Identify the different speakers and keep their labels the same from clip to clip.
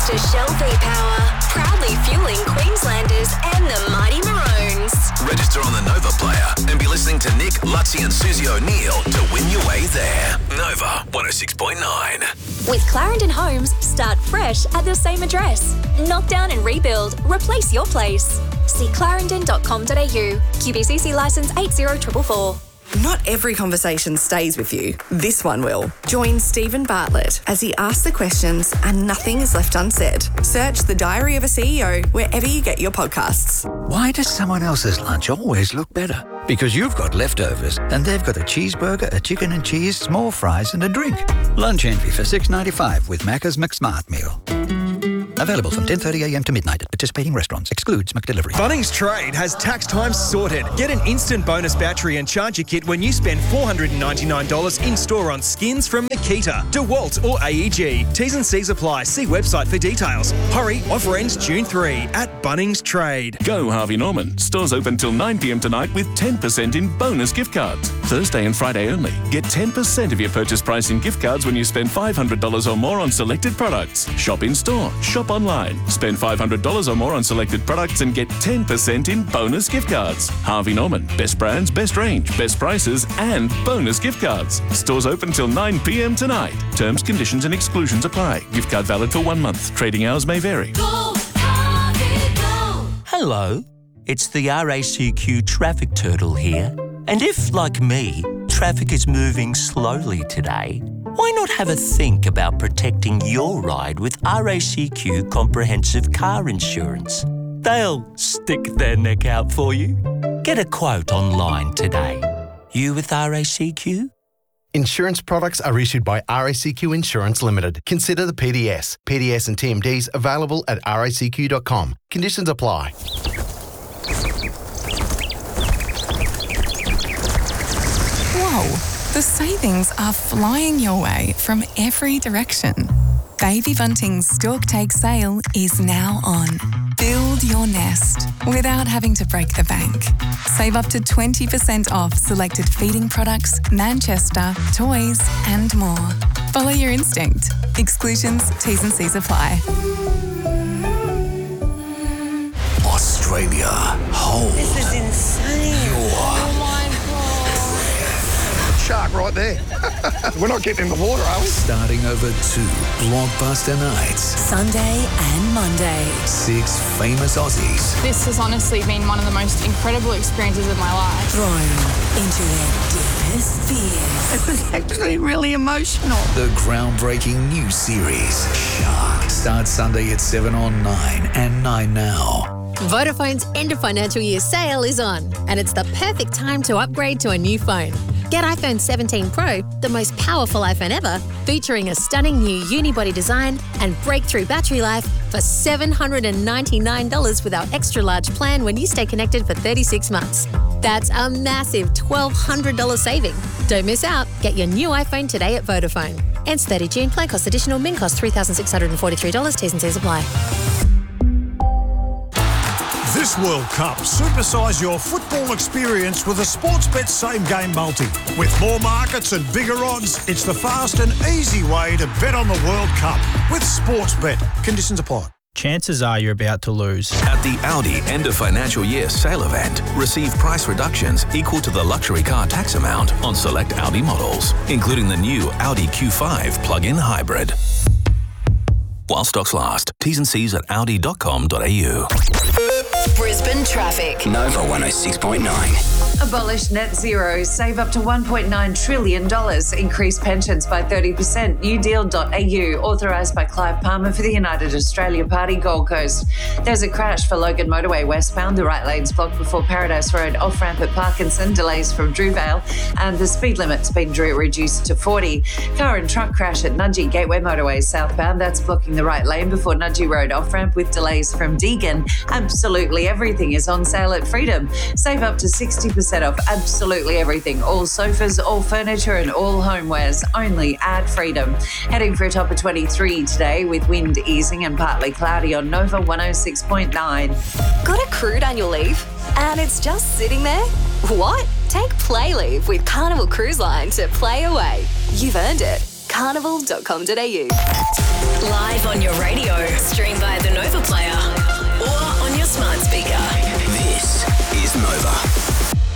Speaker 1: thanks to Shell V-Power, proudly fueling Queenslanders and the Mighty Maroons.
Speaker 2: Register on the Nova Player and be listening to Nick, Lutzi and Susie O'Neill to win your way there. Nova 106.9.
Speaker 1: With Clarendon Homes, start fresh at the same address. Knock down and rebuild. Replace your place. See clarendon.com.au. QBCC licence 80444.
Speaker 3: Not every conversation stays with you. This one will. Join Stephen Bartlett as he asks the questions and nothing is left unsaid. Search The Diary of a CEO wherever you get your podcasts.
Speaker 4: Why does someone else's lunch always look better? Because you've got leftovers and they've got a cheeseburger, a chicken and cheese, small fries and a drink. Lunch envy for $6.95 with Macca's McSmart Meal. Available from 10:30am to midnight at participating restaurants. Excludes McDelivery.
Speaker 5: Bunnings Trade has tax time sorted. Get an instant bonus battery and charger kit when you spend $499 in-store on skins from Makita, DeWalt or AEG. T's and C's apply. See website for details. Hurry, offer ends June 3 at Bunnings Trade.
Speaker 6: Go Harvey Norman. Stores open till 9pm tonight with 10% in bonus gift cards. Thursday and Friday only. Get 10% of your purchase price in gift cards when you spend $500 or more on selected products. Shop in store. Shop online. Spend $500 or more on selected products and get 10% in bonus gift cards. Harvey Norman. Best brands, best range, best prices and bonus gift cards. Stores open till 9pm tonight. Terms, conditions and exclusions apply. Gift card valid for 1 month. Trading hours may vary.
Speaker 7: Go, Harvey, go.
Speaker 8: Hello. It's the RACQ Traffic Turtle here. And if, like me, traffic is moving slowly today, why not have a think about protecting your ride with RACQ Comprehensive Car Insurance? They'll stick their neck out for you. Get a quote online today. You with RACQ?
Speaker 9: Insurance products are issued by RACQ Insurance Limited. Consider the PDS. PDS and TMDs available at racq.com. Conditions apply.
Speaker 10: Whoa, the savings are flying your way from every direction. Baby Bunting's Stork Take sale is now on. Build your nest without having to break the bank. Save up to 20% off selected feeding products, Manchester, toys and more. Follow your instinct. Exclusions, T's and C's apply.
Speaker 2: Australia holds.
Speaker 11: This is insane.
Speaker 12: Shark right there. We're not getting in the water, are we?
Speaker 2: Starting over 2 blockbuster nights.
Speaker 1: Sunday and Monday.
Speaker 2: 6 famous Aussies.
Speaker 13: This has honestly been one of the most incredible experiences of my life.
Speaker 1: Thrown into their deepest fears.
Speaker 11: It was actually really emotional.
Speaker 2: The groundbreaking new series, Shark, starts Sunday at 7 on 9 and 9 now.
Speaker 14: Vodafone's end of financial year sale is on, and it's the perfect time to upgrade to a new phone. Get iPhone 17 Pro, the most powerful iPhone ever, featuring a stunning new unibody design and breakthrough battery life for $799 with our extra large plan when you stay connected for 36 months. That's a massive $1,200 saving. Don't miss out. Get your new iPhone today at Vodafone. Ends 30 June. Plan cost additional. Min cost $3,643. T's and C's apply.
Speaker 15: This World Cup, supersize your football experience with a Sportsbet same-game multi. With more markets and bigger odds, it's the fast and easy way to bet on the World Cup with Sportsbet. Conditions apply.
Speaker 16: Chances are you're about to lose.
Speaker 2: At the Audi end of financial year sale event, receive price reductions equal to the luxury car tax amount on select Audi models, including the new Audi Q5 plug-in hybrid. While stocks last. T's and C's at audi.com.au.
Speaker 1: Brisbane traffic.
Speaker 2: Nova 106.9.
Speaker 17: Abolish net zero, save up to $1.9 trillion, increase pensions by 30%, newdeal.au, authorised by Clive Palmer for the United Australia Party, Gold Coast. There's a crash for Logan Motorway westbound, the right lane's blocked before Paradise Road, off-ramp at Parkinson, delays from Drewvale, and the speed limit's been reduced to 40. Car and truck crash at Nudgee Gateway Motorway southbound, that's blocking the right lane before Nudgee Road, off-ramp with delays from Deagon. Absolutely everything is on sale at Freedom. Save up to 60% off absolutely everything. All sofas, all furniture and all homewares only at Freedom. Heading for a top of 23 today with wind easing and partly cloudy on Nova 106.9.
Speaker 1: Got a crude annual leave and it's just sitting there? What? Take Play Leave with Carnival Cruise Line to play away. You've earned it. carnival.com.au.
Speaker 18: Live on your radio, stream via the Nova Player or on your smart speaker.
Speaker 19: This is Nova.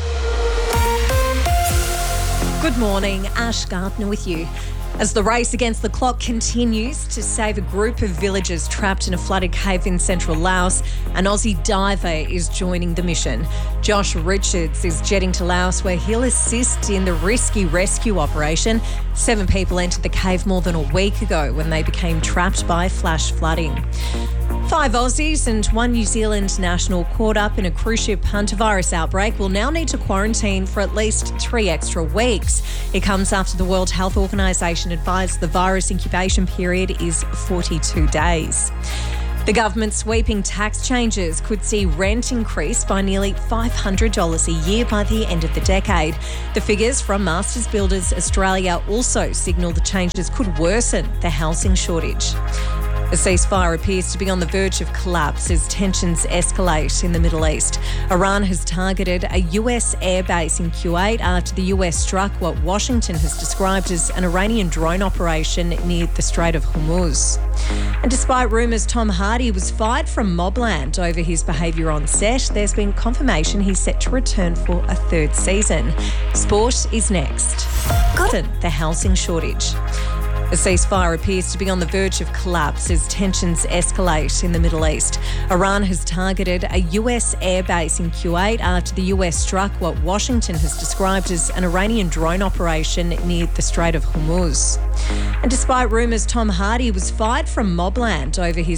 Speaker 20: Good morning, Ash Gardner with you. As the race against the clock continues to save a group of villagers trapped in a flooded cave in central Laos, an Aussie diver is joining the mission. Josh Richards is jetting to Laos where he'll assist in the risky rescue operation. 7 people entered the cave more than a week ago when they became trapped by flash flooding. 5 Aussies and 1 New Zealand national caught up in a cruise ship hantavirus outbreak will now need to quarantine for at least 3 extra weeks. It comes after the World Health Organisation advised the virus incubation period is 42 days. The government's sweeping tax changes could see rent increase by nearly $500 a year by the end of the decade. The figures from Masters Builders Australia also signal the changes could worsen the housing shortage. A ceasefire appears to be on the verge of collapse as tensions escalate in the Middle East. Iran has targeted a US airbase in Kuwait after the US struck what Washington has described as an Iranian drone operation near the Strait of Hormuz. And despite rumours Tom Hardy was fired from Mobland over his behaviour on set, there's been confirmation he's set to return for a 3rd season. Sport is next. The housing shortage. A ceasefire appears to be on the verge of collapse as tensions escalate in the Middle East. Iran has targeted a US airbase in Kuwait after the US struck what Washington has described as an Iranian drone operation near the Strait of Hormuz. And despite rumours Tom Hardy was fired from Mobland over his